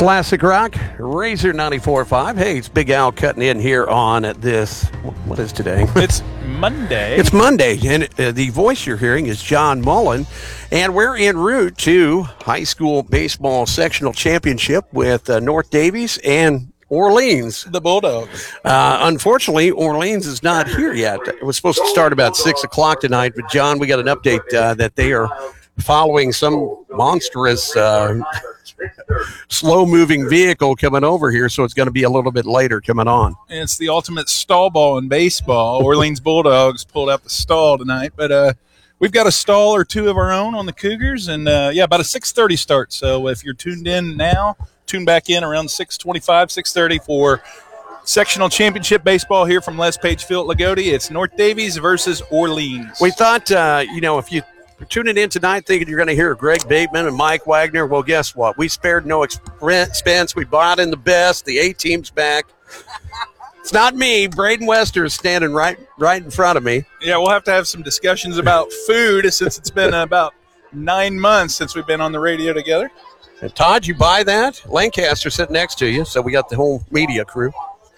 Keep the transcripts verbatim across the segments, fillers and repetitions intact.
Classic rock, Razor ninety-four point five. Hey, it's Big Al cutting in here on this. What is today? It's Monday. It's Monday, and uh, the voice you're hearing is John Mullen, and we're en route to high school baseball sectional championship with uh, North Davies and Orleans. The Bulldogs. Uh, unfortunately, Orleans is not here yet. It was supposed to start about six o'clock tonight, but John, we got an update uh, that they are following some monstrous uh, slow-moving vehicle coming over here, so it's going to be a little bit later coming on. And it's the ultimate stall ball in baseball. Orleans Bulldogs pulled out the stall tonight, but uh, we've got a stall or two of our own on the Cougars, and uh, yeah, about a six thirty start. So if you're tuned in now, tune back in around six twenty-five, six thirty for sectional championship baseball here from Les Page Field at Lagodi. It's North Davies versus Orleans. We thought, uh, you know, if you tuning in tonight thinking you're going to hear Greg Bateman and Mike Wagner, well, guess what? We spared no expense. We brought in the best. The A-team's back. It's not me. Braden Wester is standing right right in front of me. Yeah, we'll have to have some discussions about food since it's been about nine months since we've been on the radio together. And Todd, you buy that? Lancaster sitting next to you, so we got the whole media crew.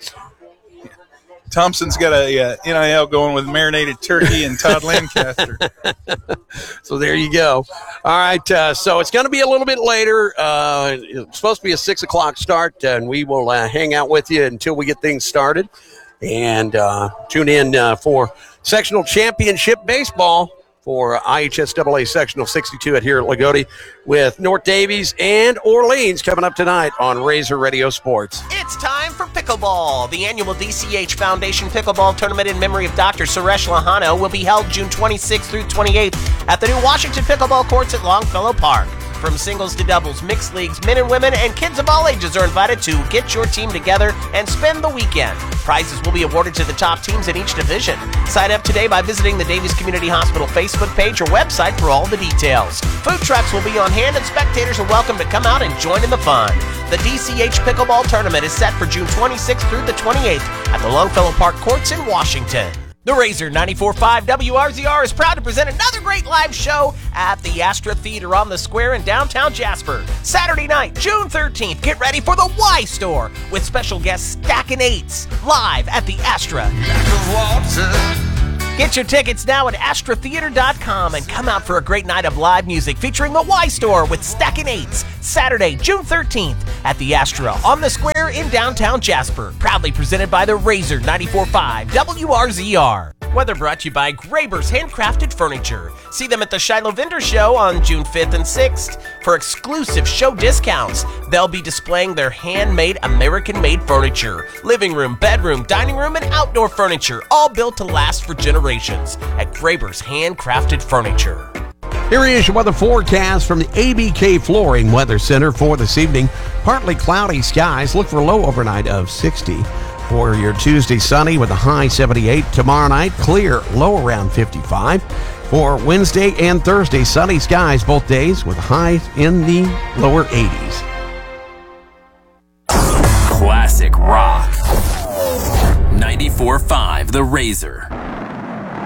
Thompson's got a uh, N I L going with marinated turkey and Todd Lancaster. So there you go. All right, uh, so it's going to be a little bit later. Uh, it's supposed to be a six o'clock start, and we will uh, hang out with you until we get things started. And uh, tune in uh, for sectional championship baseball for I H S double A Sectional sixty-two at here at Lagodi with North Davies and Orleans coming up tonight on Razor Radio Sports. It's time for Pickleball. The annual D C H Foundation Pickleball Tournament in memory of Doctor Suresh Lahano will be held June twenty-sixth through twenty-eighth at the new Washington Pickleball Courts at Longfellow Park. From singles to doubles, mixed leagues, men and women, and kids of all ages are invited to get your team together and spend the weekend. Prizes will be awarded to the top teams in each division. Sign up today by visiting the Davies Community Hospital Facebook page or website for all the details. Food trucks will be on hand and spectators are welcome to come out and join in the fun. The D C H Pickleball Tournament is set for June twenty-sixth through the twenty-eighth at the Longfellow Park Courts in Washington. The Razor ninety-four point five W R Z R is proud to present another great live show at the Astra Theater on the Square in downtown Jasper. Saturday night, June thirteenth, get ready for the Y Store with special guest Stackin' Eights live at the Astra. Get your tickets now at astra theater dot com and come out for a great night of live music featuring the Y Store with Stackin' Eights. Saturday, June thirteenth at the Astra on the Square in downtown Jasper. Proudly presented by the Razor ninety-four point five W R Z R. Weather brought to you by Graber's Handcrafted Furniture. See them at the Shiloh Vendor Show on June fifth and sixth for exclusive show discounts. They'll be displaying their handmade, American-made furniture. Living room, bedroom, dining room, and outdoor furniture, all built to last for generations at Graber's Handcrafted Furniture. Here is your weather forecast from the A B K Flooring Weather Center for this evening. Partly cloudy skies. Look for a low overnight of sixty. For your Tuesday, sunny with a high seventy-eight. Tomorrow night, clear, low around fifty-five. For Wednesday and Thursday, sunny skies both days with highs in the lower eighties. Classic rock. ninety-four point five The Razor.